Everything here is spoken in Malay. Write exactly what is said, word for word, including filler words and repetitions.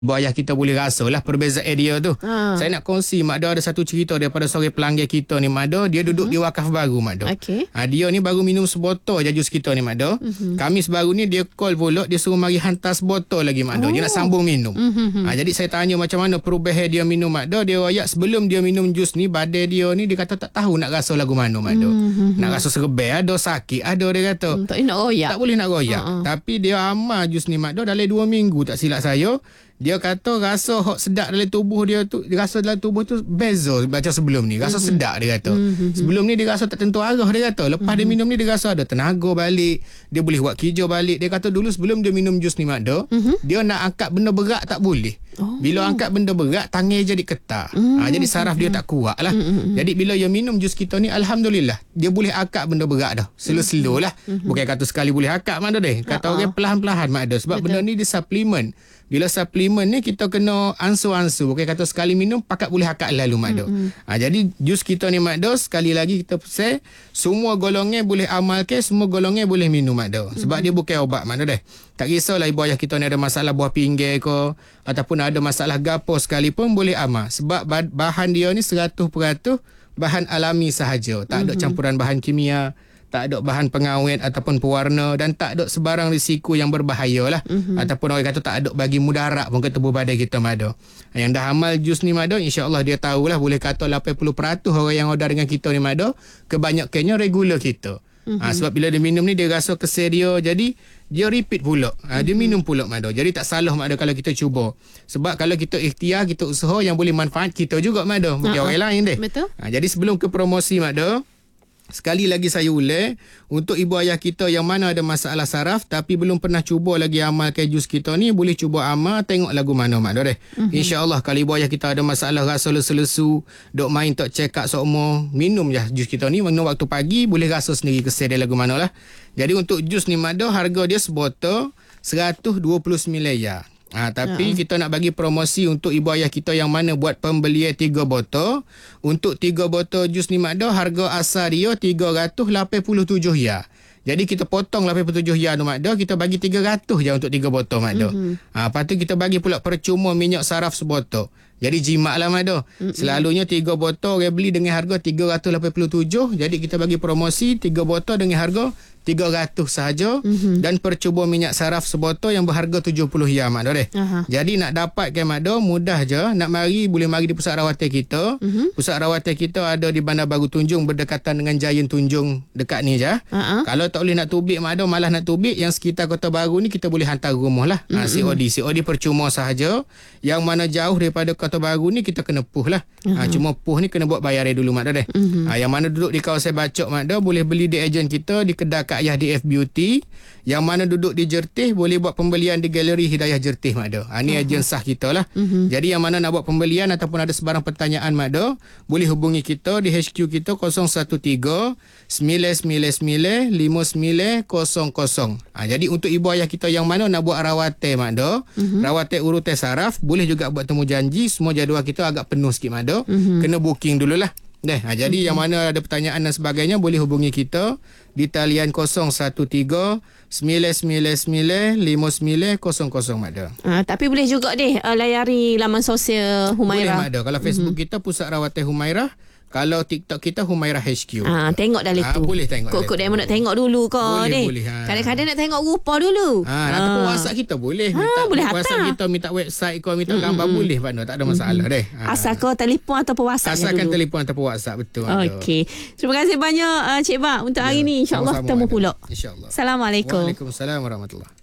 Ibu ayah kita boleh rasa lah perbezaan dia tu. Ha. Saya nak kongsi, Mak Do, ada satu cerita daripada seorang pelanggan kita ni, Mak Do. Dia duduk uh-huh. di wakaf baru, Mak Do. Okay. Ha, dia ni baru minum sebotol je jus kita ni, Mak Do. Uh-huh. Kami sebaru ni dia call pula, dia suruh mari hantar sebotol lagi, Mak Do. Oh. Dia nak sambung minum. Uh-huh. Ha, jadi saya tanya macam mana perubahan dia minum, Mak Do. Dia royak sebelum dia minum jus ni, badan dia ni dia kata tak tahu nak rasa lagu mana, Mak Do. Uh-huh. Nak rasa serebel, ada sakit, ada dia kata. Hmm, tak boleh nak royak. Tak boleh nak royak. Uh-huh. Tapi dia amal jus ni, Mak Do, dalam dua minggu tak silap saya. Dia kata rasa hok sedap dalam tubuh dia tu, dia rasa dalam tubuh tu beza baca sebelum ni. Rasa mm-hmm. sedap dia kata. Mm-hmm. Sebelum ni dia rasa tak tentu arah dia kata. Lepas mm-hmm. dia minum ni dia rasa ada tenaga balik. Dia boleh buat kerja balik. Dia kata dulu sebelum dia minum jus ni, Mak Do, mm-hmm. dia nak angkat benda berat tak boleh. Oh. Bila angkat benda berat, tangan jadi ketar. Mm-hmm. Ha, jadi saraf dia tak kuat lah. Mm-hmm. Jadi bila dia minum jus kita ni, Alhamdulillah, dia boleh angkat benda berat dah. Slow-slow lah. Mm-hmm. Bukan kata sekali boleh angkat, Mak Do deh. Kata uh-uh. orang perlahan-perlahan, Mak Do. Sebab betul. Benda ni dia suplemen. Bila suplemen ni kita kena ansu-ansu. Bukan kata sekali minum pakat boleh akak lalu, Mak Do. Mm-hmm. Ha, jadi jus kita ni, Mak Do, sekali lagi kita pesan semua golongan boleh amalkan, semua golongan boleh minum, Mak Do. Sebab mm-hmm. dia bukan ubat, Mak Do deh. Tak kisahlah ibu ayah kita ni ada masalah buah pinggir ke ataupun ada masalah gapo sekalipun boleh amal. Sebab bahan dia ni seratus peratus bahan alami sahaja. Tak mm-hmm. ada campuran bahan kimia, tak ada bahan pengawet ataupun pewarna, dan tak ada sebarang risiko yang berbahaya lah. Mm-hmm. Ataupun orang kata tak ada bagi mudarat pun ke tubuh badan kita, Mak Do. Yang dah amal jus ni, Mak Do, insya-Allah dia tahulah, boleh kata lapan puluh peratus orang yang order dengan kita ni, Mak Do, kebanyakannya regular kita. Mm-hmm. Ha, sebab bila dia minum ni dia rasa kesel dia, jadi dia repeat pula. Ha, dia mm-hmm. minum pula, Mak Do. Jadi tak salah, Mak Do, kalau kita cuba. Sebab kalau kita ikhtiar, kita usaha, yang boleh manfaat kita juga, Mak Do. Bukan uh-huh. orang lain deh. Betul. Ha, jadi sebelum ke promosi, Mak Do, sekali lagi saya ulang, untuk ibu ayah kita yang mana ada masalah saraf tapi belum pernah cuba lagi amalkan jus kita ni, boleh cuba amal, tengok lagu mana, Mak Do deh. Mm-hmm. InsyaAllah kalau ibu ayah kita ada masalah rasa lesu-lesu, dok main tak check up sokmo, minum je jus kita ni, minum waktu pagi, boleh rasa sendiri kesel dia lagu mana lah. Jadi untuk jus ni, Mak Do, harga dia sebotol seratus dua puluh sembilan ya. Ha, tapi uh-huh. kita nak bagi promosi untuk ibu ayah kita yang mana buat pembelian tiga botol. Untuk tiga botol jus ni, Mak Do, harga asal dia tiga ratus lapan puluh tujuh ya. Jadi kita potong lapan puluh tujuh ya tu, Mak Do, kita bagi tiga ratus je untuk tiga botol, Mak Do. Uh-huh. Ha, lepas tu kita bagi pula percuma minyak saraf sebotol. Jadi jimat lah, Mak Do. Uh-huh. Selalunya tiga botol orang beli dengan harga tiga ratus lapan puluh tujuh. Jadi kita bagi promosi tiga botol dengan harga tiga ratus sahaja. Uh-huh. Dan percuma minyak saraf sebotol yang berharga tujuh puluh ya, Mak Do deh. Uh-huh. Jadi nak dapatkan, Mak Do, mudah je. Nak mari, boleh mari di pusat rawatan kita. Uh-huh. Pusat rawatan kita ada di Bandar Baru Tunjung, berdekatan dengan Giant Tunjung dekat ni je. Uh-huh. Kalau tak boleh nak tubik, Mak Do, malah nak tubik yang sekitar Kota Baru ni, kita boleh hantar rumah lah. Uh-huh. Ha, C O D. C O D percuma sahaja. Yang mana jauh daripada Kota Baru ni kita kena puh lah. Uh-huh. Ha, cuma puh ni kena buat bayaran dulu, Mak Do deh. Uh-huh. Ha, yang mana duduk di kawasan Bacok, Mak Do, boleh beli di ejen kita di kedai Kak Yah D F Beauty. Yang mana duduk di Jertih, boleh buat pembelian di Galeri Hidayah Jertih, Mak Do. Ha, ni uh-huh. ejen sah kita lah. Uh-huh. Jadi yang mana nak buat pembelian ataupun ada sebarang pertanyaan, Mak Do, boleh hubungi kita di H Q kita kosong satu tiga sembilan sembilan sembilan lima sembilan kosong kosong. Ha, jadi untuk ibu ayah kita yang mana nak buat rawatan, Mak Do, uh-huh. rawatan urutan saraf, boleh juga buat temu janji. Semua jadual kita agak penuh sikit, Mak Do. Uh-huh. Kena booking dululah. Deh, ha, jadi mm-hmm. yang mana ada pertanyaan dan sebagainya, boleh hubungi kita di talian kosong satu tiga sembilan sembilan sembilan lima sembilan kosong kosong, Mak Do. Ha, tapi boleh juga deh uh, layari laman sosial Humairah. Boleh, Mak Do. Kalau Facebook mm-hmm. kita Pusat Rawatan Humairah, kalau TikTok kita Humairah H Q. Ha, tengok dah ha, tu. Boleh tengok. Kok-kok dia nak tengok dulu kau boleh, deh. Boleh, ha. Kadang-kadang nak tengok rupa dulu. Ha, ha. Ataupun WhatsApp kita boleh. Ha, minta boleh WhatsApp hantar. kita, minta website kau, minta gambar, mm-hmm. boleh, Pak Do. Tak ada masalah mm-hmm. deh. Ha. Asal kau telefon ataupun WhatsApp dulu. Asalkan telefon ataupun WhatsApp, betul. Okey. Terima kasih banyak uh, Cik Bak untuk ya, hari ni. InsyaAllah ketemu pula. InsyaAllah. Assalamualaikum. Waalaikumsalam warahmatullahi.